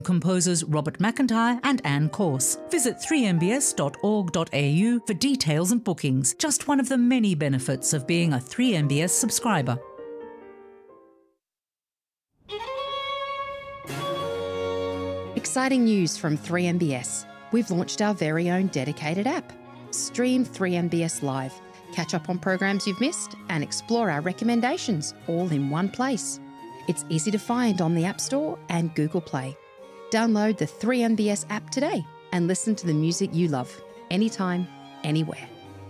Composers Robert McIntyre and Anne Corse. Visit 3mbs.org.au for details and bookings. Just one of the many benefits of being a 3MBS subscriber. Exciting news from 3MBS. We've launched our very own dedicated app. Stream 3MBS Live. Catch up on programs you've missed and explore our recommendations all in one place. It's easy to find on the App Store and Google Play. Download the 3MBS app today and listen to the music you love, anytime, anywhere.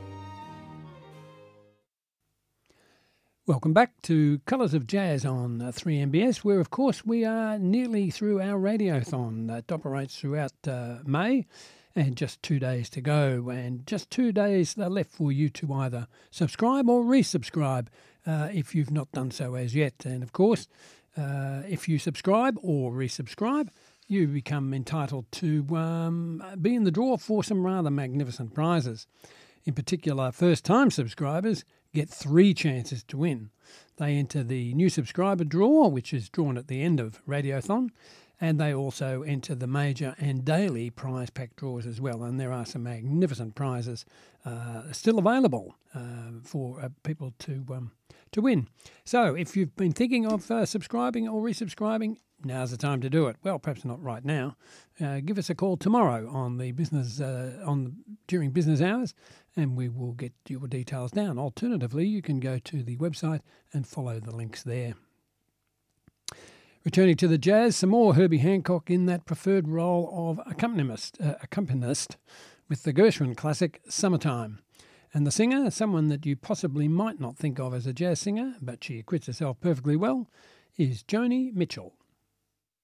Welcome back to Colours of Jazz on 3MBS, where, of course, we are nearly through our radiothon that operates throughout May, and just 2 days to go, and just 2 days left for you to either subscribe or resubscribe if you've not done so as yet. And, of course, if you subscribe or resubscribe, you become entitled to be in the draw for some rather magnificent prizes. In particular, first-time subscribers get 3 chances to win. They enter the new subscriber draw, which is drawn at the end of Radiothon, and they also enter the major and daily prize pack draws as well. And there are some magnificent prizes still available for people to win. So if you've been thinking of subscribing or resubscribing, now's the time to do it. Well, perhaps not right now. Give us a call tomorrow on the business during business hours, and we will get your details down. Alternatively, you can go to the website and follow the links there. Returning to the jazz, some more Herbie Hancock in that preferred role of accompanist with the Gershwin classic Summertime. And the singer, someone that you possibly might not think of as a jazz singer, but she acquits herself perfectly well, is Joni Mitchell.